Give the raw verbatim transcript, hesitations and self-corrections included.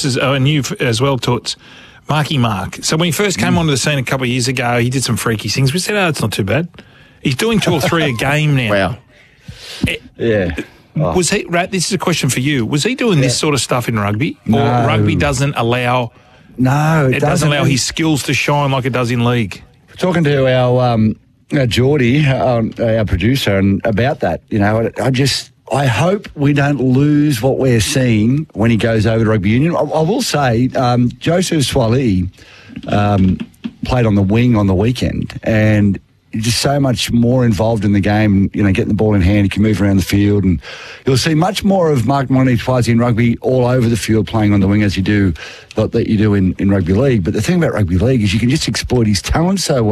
this is, oh, and you as well, Toots, Marky Mark. So when he first came mm. onto the scene a couple of years ago, he did some freaky things. We said, oh, it's not too bad. He's doing two or three a game now. Wow. It, yeah. Oh. Was he, Rat, this is a question for you. Was he doing yeah. this sort of stuff in rugby? No. Or rugby doesn't allow... No, it, it doesn't, doesn't allow his skills to shine like it does in league. Talking to our um, uh, Geordie, uh, our producer, and about that, you know, I, I just, I hope we don't lose what we're seeing when he goes over to rugby union. I, I will say, um, Joseph Swali um, played on the wing on the weekend, and just so much more involved in the game, you know, getting the ball in hand, he can move around the field, and you'll see much more of Mark Montesi in rugby all over the field playing on the wing as you do, that you do in, in rugby league. But the thing about rugby league is you can just exploit his talent so well.